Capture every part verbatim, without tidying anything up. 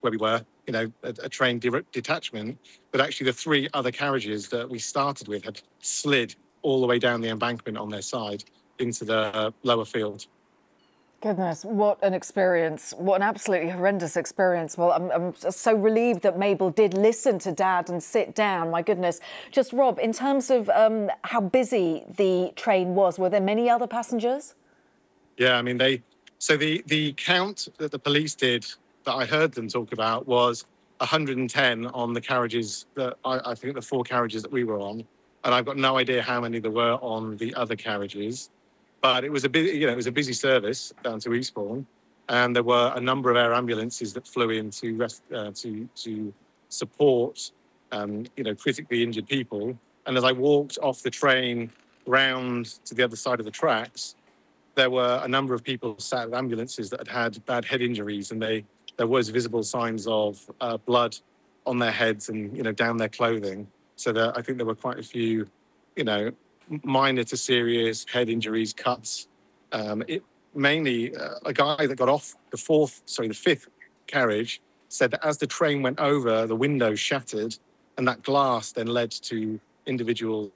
where we were, you know, a, a train de- detachment, but actually the three other carriages that we started with had slid all the way down the embankment on their side into the lower field. Goodness, what an experience. What an absolutely horrendous experience. Well, I'm, I'm so relieved that Mabel did listen to Dad and sit down. My goodness. Just, Rob, in terms of um, how busy the train was, were there many other passengers? Yeah, I mean, they... So the, the count that the police did that I heard them talk about was one hundred ten on the carriages, that I, I think the four carriages that we were on. And I've got no idea how many there were on the other carriages. But it was a busy, you know, it was a busy service down to Eastbourne, and there were a number of air ambulances that flew in to rest, uh, to to support, um, you know, critically injured people. And as I walked off the train round to the other side of the tracks, there were a number of people sat with ambulances that had had bad head injuries, and they there was visible signs of uh, blood on their heads and, you know, down their clothing. So that I think there were quite a few, you know, minor to serious head injuries, cuts. Um, it mainly uh, a guy that got off the fourth, sorry, the fifth carriage said that as the train went over, the window shattered, and that glass then led to individual.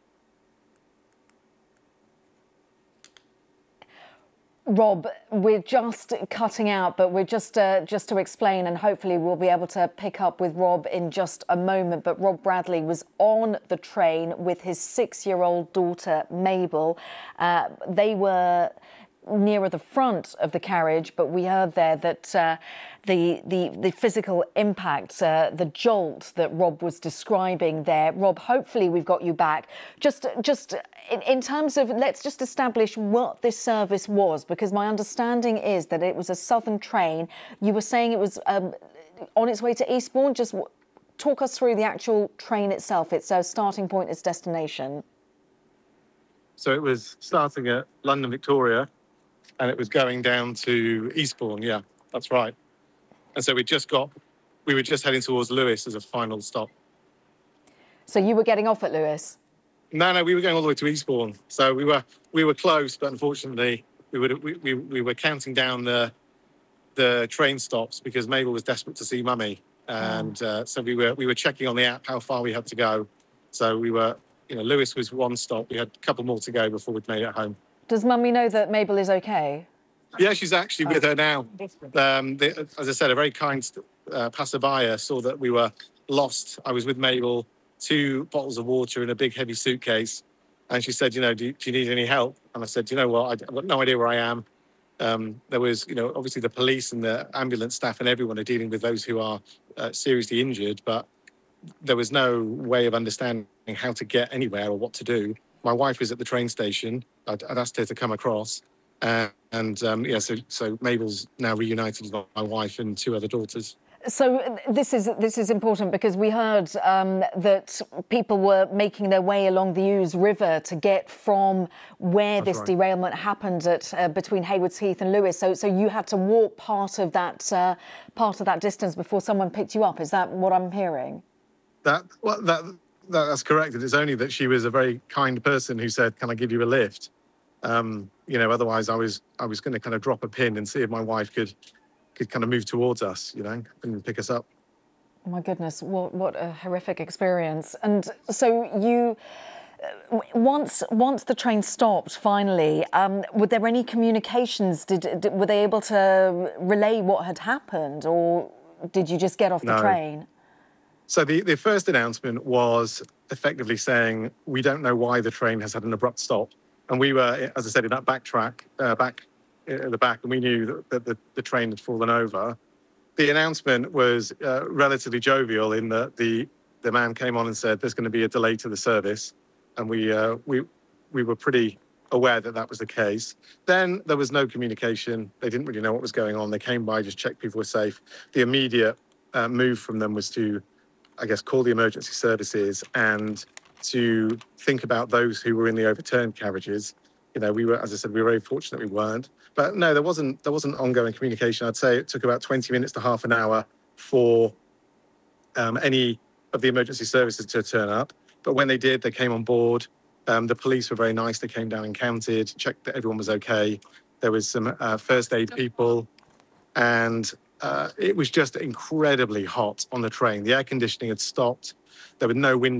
Rob, we're just cutting out, but we're just uh, just to explain, and hopefully we'll be able to pick up with Rob in just a moment. But Rob Bradley was on the train with his six-year-old daughter, Mabel. Uh, they were nearer the front of the carriage, but we heard there that uh, the, the the physical impact, uh, the jolt that Rob was describing there. Rob, hopefully we've got you back. Just, just in, in terms of, let's just establish what this service was, because my understanding is that it was a Southern train. You were saying it was um, on its way to Eastbourne. Just talk us through the actual train itself, its uh, starting point, its destination. So it was starting at London Victoria, and it was going down to Eastbourne. Yeah, that's right. And so we just got, we were just heading towards Lewes as a final stop. So you were getting off at Lewes? No, no, we were going all the way to Eastbourne. So we were we were close, but unfortunately, we would we we, we were counting down the the train stops because Mabel was desperate to see Mummy, and oh. uh, so we were we were checking on the app how far we had to go. So we were, you know, Lewes was one stop. We had a couple more to go before we'd made it home. Does Mummy know that Mabel is okay? Yeah, she's actually with her now. Um, the, as I said, a very kind uh, passerby saw that we were lost. I was with Mabel, two bottles of water and a big heavy suitcase. And she said, you know, do, do you need any help? And I said, you know what, I've got no idea where I am. Um, there was, you know, obviously the police and the ambulance staff and everyone are dealing with those who are uh, seriously injured, but there was no way of understanding how to get anywhere or what to do. My wife was at the train station. I'd, I'd asked her to come across. Uh, and um, yeah, so, so Mabel's now reunited with my wife and two other daughters. So this is this is important because we heard um, that people were making their way along the Ouse River to get from where That's this right. derailment happened at uh, between Haywards Heath and Lewes. So so you had to walk part of that uh, part of that distance before someone picked you up. Is that what I'm hearing? That well, that, that that's correct. It is only that she was a very kind person who said, "Can I give you a lift?" Um, you know, otherwise I was I was going to kind of drop a pin and see if my wife could. could kind of move towards us, you know, and pick us up. Oh my goodness, what what a horrific experience. And so you, once once the train stopped finally, um, were there any communications? Did, did were they able to relay what had happened, or did you just get off no. the train? So the, the first announcement was effectively saying, we don't know why the train has had an abrupt stop. And we were, as I said, in that back track, uh, back at the back, and we knew that the, the train had fallen over. The announcement was uh, relatively jovial in that the the man came on and said there's going to be a delay to the service, and we uh, we we were pretty aware that that was the case. Then there was no communication. They didn't really know what was going on. They came by, just checked people were safe. The immediate uh, move from them was to, I guess, call the emergency services and to think about those who were in the overturned carriages. You know, we were, as I said, we were very fortunate we weren't. But no, there wasn't there wasn't ongoing communication. I'd say it took about twenty minutes to half an hour for um, any of the emergency services to turn up. But when they did, they came on board. Um, the police were very nice. They came down and counted, checked that everyone was okay. There was some uh, first aid people. And uh, it was just incredibly hot on the train. The air conditioning had stopped. There were no windows.